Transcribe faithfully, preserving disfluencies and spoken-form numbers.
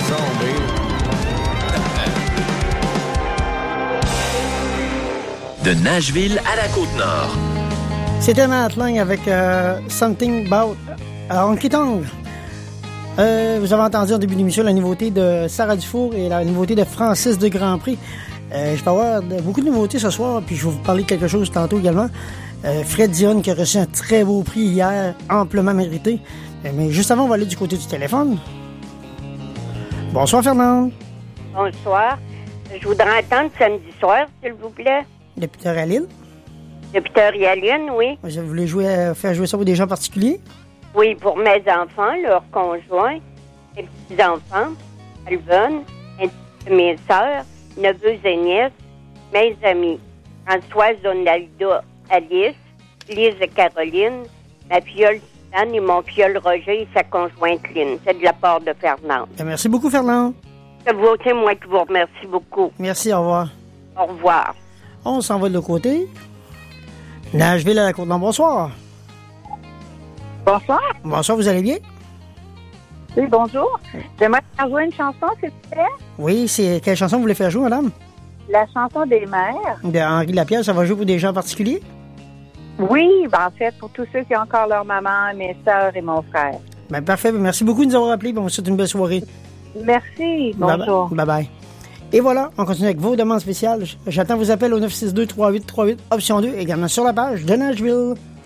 zombie. De Nashville à la Côte-Nord. C'était Matt Lang avec euh, Something About euh, Honky Tonk. Euh, vous avez entendu en début d'émission la nouveauté de Sarah Dufour et la nouveauté de Francis de Grandpré. Euh, je vais avoir de, beaucoup de nouveautés ce soir, puis je vais vous parler de quelque chose tantôt également. Euh, Fred Dionne qui a reçu un très beau prix hier, amplement mérité. Euh, mais juste avant, on va aller du côté du téléphone. Bonsoir, Fernande. Bonsoir. Je voudrais entendre samedi soir, s'il vous plaît. De Peter Aline. De Peter Aline, oui. Vous voulez jouer, euh, faire jouer ça pour des gens particuliers? Oui, pour mes enfants, leurs conjoints, mes petits-enfants, Alvin, mes sœurs, neveux et nièces, mes amis, Françoise, Donalda, Alice, Lise et Caroline, ma fiole Suzanne et mon fiole Roger et sa conjointe Lynn. C'est de la part de Fernande. Merci beaucoup, Fernande. C'est vous, c'est moi qui vous remercie beaucoup. Merci, au revoir. Au revoir. On s'en va de l'autre côté. Nashville à la Côte-Nord, bonsoir. Bonsoir. Bonsoir, vous allez bien? Oui, bonjour. J'aimerais faire jouer une chanson, s'il vous plaît. Oui, c'est quelle chanson vous voulez faire jouer, madame? La chanson des mères. De Henri Lapierre, ça va jouer pour des gens particuliers? Oui, ben en fait, pour tous ceux qui ont encore leur maman, mes sœurs et mon frère. Ben, parfait. Merci beaucoup de nous avoir appelés. On vous souhaite une belle soirée. Merci. Bonjour. Bye bye. Et voilà, on continue avec vos demandes spéciales. J'attends vos appels au neuf six deux trois huit trois huit, option deux, également sur la page de Nashville.